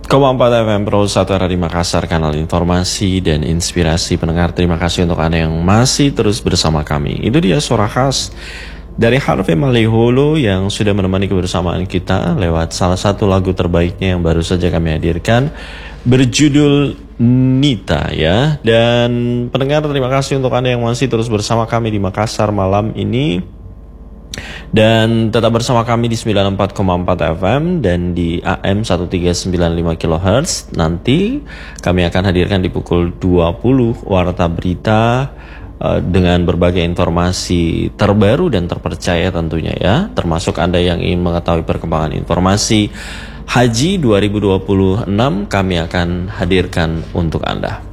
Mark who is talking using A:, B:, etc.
A: FM Pro 1 era di Makassar, kanal informasi dan inspirasi pendengar. Terima kasih untuk Anda yang masih terus bersama kami. Itu dia suara khas dari Harvey Maliholo yang sudah menemani kebersamaan kita lewat salah satu lagu terbaiknya yang baru saja kami hadirkan, berjudul Nita ya. Dan pendengar, terima kasih untuk Anda yang masih terus bersama kami di Makassar malam ini. Dan tetap bersama kami di 94,4 FM dan di AM 1395 kHz. Nanti kami akan hadirkan di pukul 20 Warta Berita dengan berbagai informasi terbaru dan terpercaya tentunya ya. Termasuk Anda yang ingin mengetahui perkembangan informasi Haji 2026, kami akan hadirkan untuk Anda.